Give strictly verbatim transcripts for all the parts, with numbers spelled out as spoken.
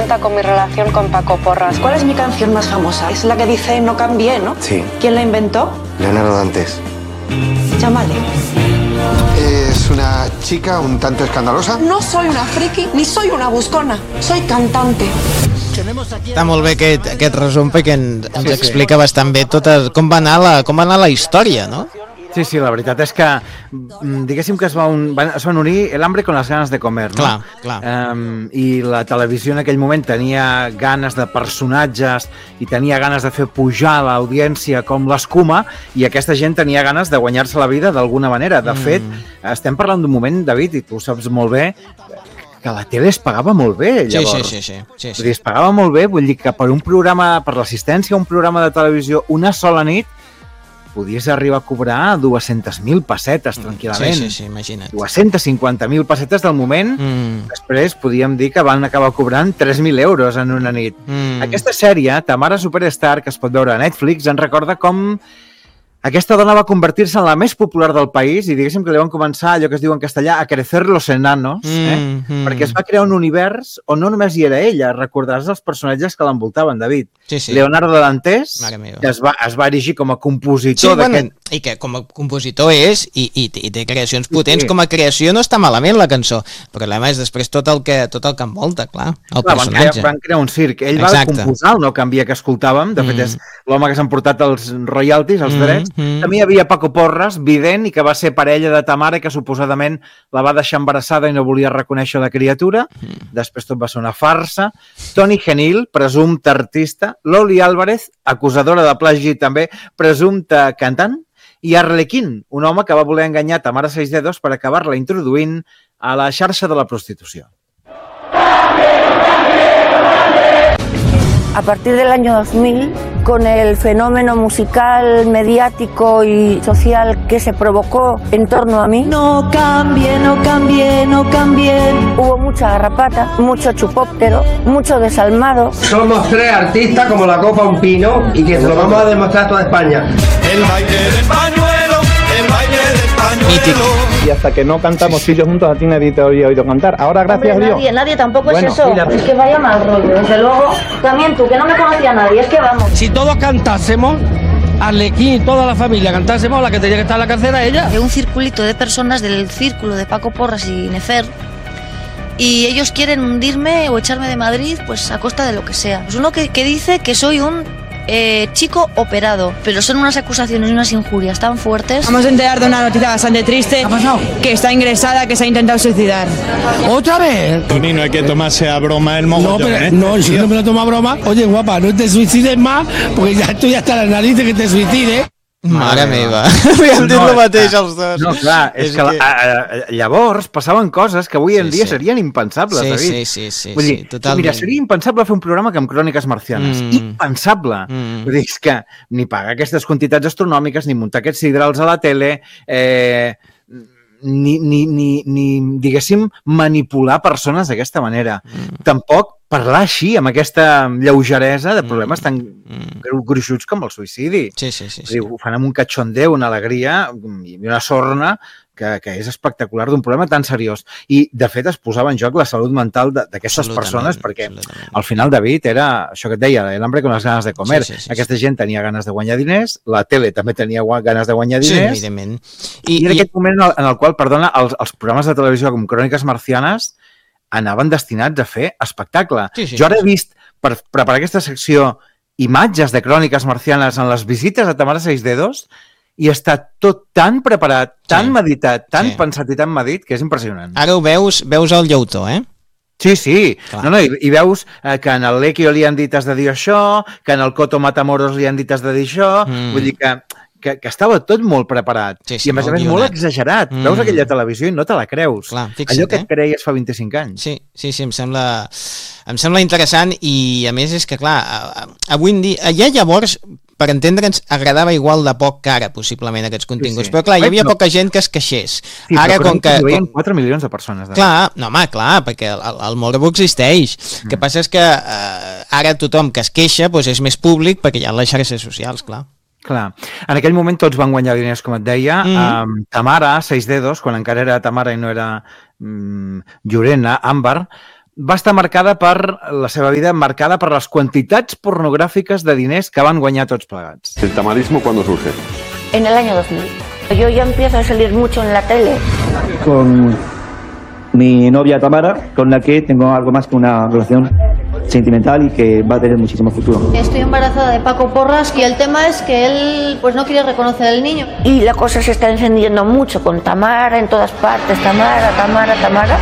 contenta con mi relación con Paco Porras. ¿Cuál es mi canción más famosa? Es la que dice no cambié, ¿no? Sí. ¿Quién la inventó? Leonardo Dantes. Llámale. Es una chica un tanto escandalosa. No soy una friki ni soy una buscona. Soy cantante. Està molt bé aquest, aquest resum perquè ens, ens explica bastant bé tota, com, va anar la, com va anar la història, no? Sí, sí, la veritat és que diguéssim que es, va un, van, es van unir el hambre con las ganas de comer, no? Clar, clar. Um, I la televisió en aquell moment tenia ganes de personatges i tenia ganes de fer pujar l'audiència com l'escuma, i aquesta gent tenia ganes de guanyar-se la vida d'alguna manera. De fet, mm. estem parlant d'un moment, David, i tu saps molt bé, que la tele es pagava molt bé, llavors. Sí, sí, sí. sí, sí. Vull dir, es pagava molt bé, vull dir que per un programa, per l'assistència a un programa de televisió una sola nit, podies arribar a cobrar dues-centes mil pessetes, tranquil·lament. Sí, sí, sí, imagina't. dues-centes cinquanta mil pessetes del moment, mm. després podíem dir que van acabar cobrant tres mil euros en una nit. Mm. Aquesta sèrie, Tamara Superstar, que es pot veure a Netflix, ens recorda com aquesta dona va convertir-se en la més popular del país i diguéssim que li van començar allò que es diu en castellà a crecer los enanos, eh? Mm, mm. perquè es va crear un univers on no només hi era ella, recordaràs els personatges que l'envoltaven, David. Sí, sí. Leonardo Dantes, que es va, es va erigir com a compositor sí, d'aquest... Bueno, i que com a compositor és, i, i, i té creacions potents, sí. Com a creació no està malament la cançó, el problema és després tot el que, tot el que envolta, clar, el clar, personatge. Van crear, van crear un circ, ell Exacte. Va composar el no canvia que escoltàvem, de fet mm. és l'home que s'han portat els royalties, els mm. drets. Mm. També hi havia Paco Porras, vident, i que va ser parella de Tamara, que suposadament la va deixar embarassada i no volia reconèixer la criatura. Mm. Després tot va ser una farsa. Toni Genil, presumpte artista. Loli Álvarez, acusadora de plagi també, presumpte cantant. I Arlequín, un home que va voler enganyar Tamara Seis Dedos per acabar-la introduint a la xarxa de la prostitució. A partir del año dos mil, con el fenómeno musical, mediático y social que se provocó en torno a mí, no cambie, no cambie, no cambie. Hubo mucha garrapata, mucho chupóptero, mucho desalmado. Somos tres artistas como la copa un pino y que se lo vamos a demostrar a toda España. El baile del pañuelo, el baile del pañuelo. Mítico. Y hasta que no cantamos sí, sí. ellos juntos, a ti nadie te había oído cantar. Ahora, gracias Hombre, a Dios. Nadie, nadie tampoco bueno, es eso. Mira. Es que vaya mal rollo. Desde luego, también tú, que no me conocía nadie, es que vamos. Si todos cantásemos, Arlequín y toda la familia cantásemos, la que tenía que estar en la cárcel era ella. De un circulito de personas del círculo de Paco Porras y Nefer. Y ellos quieren hundirme o echarme de Madrid, pues a costa de lo que sea. Pues uno que, que dice que soy un Eh, chico operado, pero son unas acusaciones y unas injurias tan fuertes. Vamos a enterar de una noticia bastante triste. ¿Qué ha pasado? Que está ingresada, que se ha intentado suicidar. ¿Otra vez? Tony, no hay que tomarse a broma el mogollón, no, pero, ¿eh? No, si no me lo tomo a broma. Oye, guapa, no te suicides más, porque ya estoy hasta la nariz de que te suicides. Mare meva, havíem dit el mateix els dos. No, clar, és, és que, que... La, a, llavors passaven coses que avui en sí, dia sí. serien impensables, sí, David. Sí, sí, sí, Vull dir, sí, totalment. Mira, seria impensable fer un programa que amb cròniques marcianes. Mm. Impensable. Mm. Vull dir, és que ni pagar aquestes quantitats astronòmiques, ni muntar aquests sidrals a la tele, eh, ni, ni, ni, ni, diguéssim, manipular persones d'aquesta manera. Mm. Tampoc parlar així, amb aquesta lleugeresa de problemes tan mm. gruixuts com el suïcidi. Sí, sí, sí. sí. Dir, ho fan amb un cachondeo, una alegria i una sorna que, que és espectacular d'un problema tan seriós. I, de fet, es posava en joc la salut mental d'aquestes persones perquè, al final, David, era això que et deia, l'hambre con les ganes de comer. Sí, sí, sí, Aquesta sí. gent tenia ganes de guanyar diners, la tele també tenia ganes de guanyar diners. Sí, evidentment. I, I era i... aquest moment en el, en el qual, perdona, els, els programes de televisió com Cròniques Marcianes anaven destinats a fer espectacle. Sí, sí, jo ara he vist, per preparar aquesta secció, imatges de Cròniques Marcianes en les visites a Tamara Seis Dedos i està tot tan preparat, tan sí. meditat, tan sí. pensat i tan medit, que és impressionant. Ara ho veus, veus el llautó, eh? Sí, sí. No, no, i, i veus eh, que en el Lequio li han dit has de dir això, que en el Coto Matamoros li han dit has de dir això, mm. vull dir que... Que, que estava tot molt preparat sí, sí, i a més a més molt exagerat. Mm. Veus aquella televisió i no te la creus. Clar, fixa't, allò que eh? et creies fa vint-i-cinc anys. Sí, sí, sí, em sembla, em sembla interessant i a més és que, clar, avui en dia, ja llavors, per entendre'ns, agradava igual de poc que ara, possiblement, aquests continguts. Sí, sí. Però, clar, hi havia no. poca gent que es queixés. Sí, ara, però com que... Hi havia quatre milions de persones. De clar, no, home, clar, perquè el, el morbo existeix. El mm. que passa és que eh, ara tothom que es queixa doncs és més públic perquè hi ha les xarxes socials, clar. Clar. En aquell moment tots van guanyar diners, com et deia. Mm. Um, Tamara, Seis Dedos, quan encara era Tamara i no era um, Llorena, Àmbar, va estar marcada per la seva vida, marcada per les quantitats pornogràfiques de diners que van guanyar tots plegats. ¿El tamarismo cuándo surge? En el año dos mil. Yo ya empiezo a salir mucho en la tele. Con mi novia Tamara, con la que tengo algo más que una relación sentimental y que va a tener muchísimo futuro. Estoy embarazada de Paco Porras y el tema es que él pues no quiere reconocer al niño. Y la cosa se está encendiendo mucho con Tamara en todas partes. Tamara, Tamara, Tamara.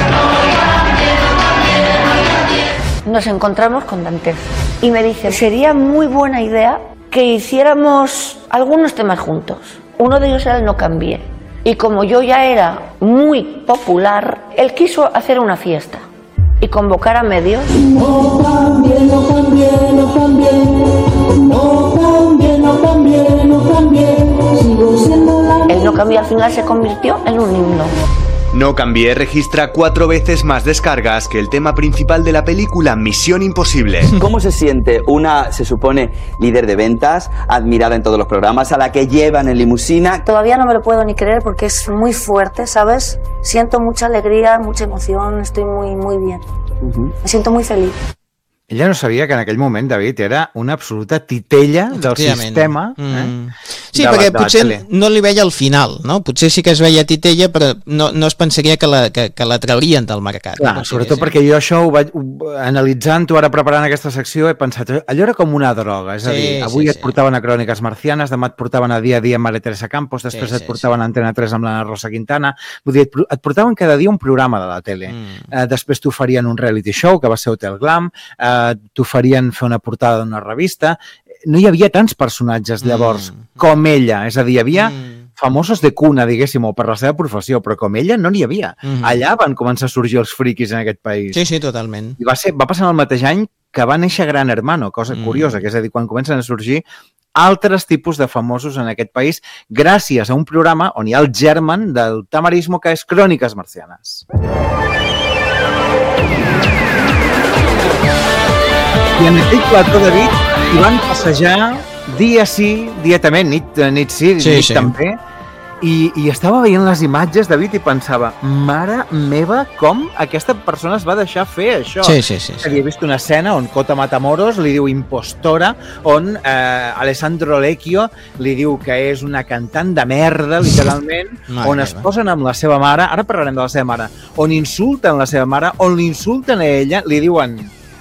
Nos encontramos con Dantes y me dice, sería muy buena idea que hiciéramos algunos temas juntos. Uno de ellos era el No Cambié. Y como yo ya era muy popular, él quiso hacer una fiesta y convocar a medios. No cambié, no cambié, no cambié. No cambié, no cambié, no cambié. Sigo siendo la... El No Cambié al final se convirtió en un himno. No Cambié registra cuatro veces más descargas que el tema principal de la película Misión Imposible. ¿Cómo se siente una, se supone, líder de ventas, admirada en todos los programas, a la que llevan en limusina? Todavía no me lo puedo ni creer porque es muy fuerte, ¿sabes? Siento mucha alegría, mucha emoción, estoy muy, muy bien. Uh-huh. Me siento muy feliz. Ella no sabia que en aquell moment, David, era una absoluta titella del sistema. Mm. Eh? Sí, de perquè la, potser la no li veia el final, no? Potser sí que es veia titella, però no, no es pensaria que la, que, que la traurien del mercat. Clar, no? sobretot sí, perquè jo això ho vaig analitzant-ho ara preparant aquesta secció, he pensat, allò era com una droga, és a dir, sí, avui sí, et portaven sí. a Cròniques Marcianes, demà et portaven a Dia a Dia amb Maria Teresa Campos, després sí, sí, et portaven sí. a Antena tres amb la Rosa Quintana, vull dir, et portaven cada dia un programa de la tele. Mm. Eh, després t'oferien un reality show, que va ser Hotel Glam, eh, t'oferien fer una portada d'una revista. No hi havia tants personatges llavors mm. com ella, és a dir, hi havia mm. famosos de cuna, diguéssim, o per la seva professió, però com ella no n'hi havia. Mm. Allà van començar a sorgir els friquis en aquest país. Sí, sí, totalment. I va, ser, va passar el mateix any que va néixer Gran Hermano, cosa mm. curiosa, que és a dir, quan comencen a sorgir altres tipus de famosos en aquest país gràcies a un programa on hi ha el germen del tamarismo, que és Cròniques Marcianes. I en aquell plató, David, hi van passejar dia sí, dia també, nit, nit sí, sí nit sí. també, i, i estava veient les imatges, David, i pensava, mare meva, com aquesta persona es va deixar fer això. Sí, sí, sí. sí. Havia vist una escena on Cota Matamoros li diu impostora, on eh, Alessandro Lecchio li diu que és una cantant de merda, literalment, Mare on meva. es posen amb la seva mare, ara parlarem de la seva mare, on insulten la seva mare, on l'insulten a ella, li diuen...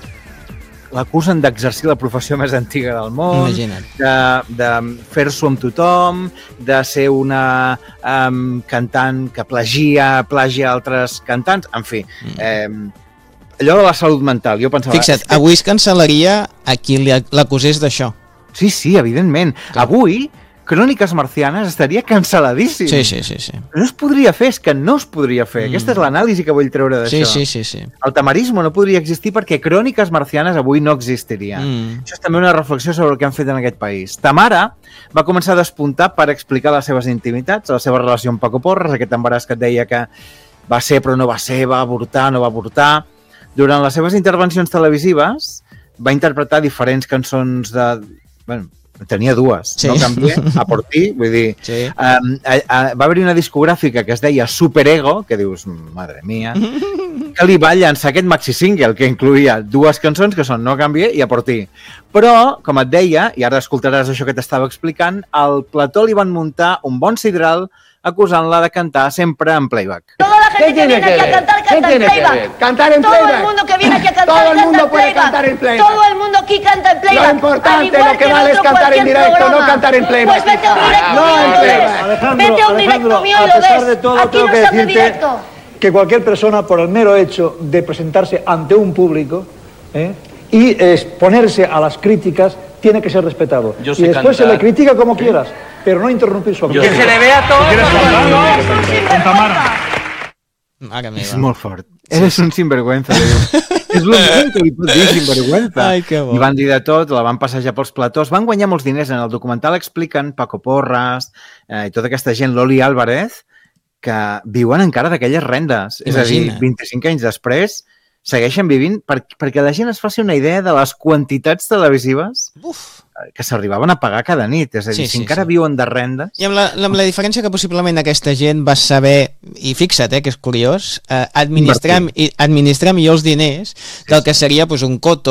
l'acusen d'exercir la professió més antiga del món, Imagina't. de, de fer-s'ho amb tothom, de ser una um, cantant que plagia, plagia altres cantants, en fi, mm. eh, allò de la salut mental, jo pensava... Fixa't, que... avui es cancel·laria a qui l'acusés d'això. Sí, sí, evidentment. Clar. Avui, Cròniques Marcianes estaria cancel·ladíssim. Sí, sí, sí, sí. No es podria fer, és que no es podria fer. Mm. Aquesta és l'anàlisi que vull treure d'això. Sí, sí, sí, sí. El tamarismo no podria existir perquè Cròniques Marcianes avui no existiria. Mm. Això és també una reflexió sobre el que han fet en aquest país. Tamara va començar a despuntar per explicar les seves intimitats, la seva relació amb Paco Porras, aquest embaràs que et deia que va ser però no va ser, va avortar, no va avortar. Durant les seves intervencions televisives va interpretar diferents cançons de... Bueno, tenia dues, sí. No canvié, a por ti, vull dir, sí. um, a, a, va haver-hi una discogràfica que es deia Superego, que dius, madre mia, que li va llançar aquest maxi single que incluïa dues cançons que són No canvié i A por ti. Però, com et deia, i ara escoltaràs això que t'estava explicant, al plató li van muntar un bon sidral acusant-la de cantar sempre en playback. Toda la gente que viene aquí a cantar, canta en playback. Cantar en Todo playback. el mundo que viene aquí a cantar, Todo el canta mundo en puede playback. cantar en playback. Todo el mundo aquí canta en playback. Lo importante, Al lo que igual vale es otro cantar en cualquier directo, programa. no cantar en playback. Pues vete a un directo No mío en y lo ves. playback. Alejandro, Vete a un directo Alejandro, mío y a lo pesar ves. de todo, Aquí tengo no que se hace decirte directo. que cualquier persona, por el mero hecho de presentarse ante un público ¿eh? y exponerse a las críticas, tiene que ser respetado. Yo y sé después cantar. se le critica como quieras, pero no interrumpir su Que acción. se le vea todo. ¿Quieres cantar? Con Tamara. Mare meva. És molt fort. Sí, Eres sí. un sinvergüenza. És l'únic que li pot dir, sinvergüenza. Ai, que bo. I van dir de tot, la van passejar pels platós, van guanyar molts diners. En el documental expliquen Paco Porras eh, i tota aquesta gent, Loli Álvarez, que viuen encara d'aquelles rendes. Imagina. És a dir, vint-i-cinc anys després, segueixen vivint per, perquè la gent es faci una idea de les quantitats televisives Uf. que s'arribaven a pagar cada nit. És a dir, sí, si sí, encara sí. viuen de rendes... I amb la, amb la diferència que possiblement aquesta gent va saber, i fixa't, eh, que és curiós, eh, administrar, administrar millor els diners del que seria pues, un Coto